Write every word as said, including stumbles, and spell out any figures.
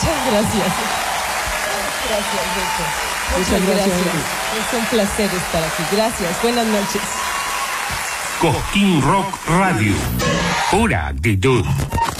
Muchas gracias. Gracias, Beto. Muchas, Muchas gracias. gracias. Es un placer estar aquí. Gracias. Buenas noches. Cosquín Rock Radio. Pura actitud.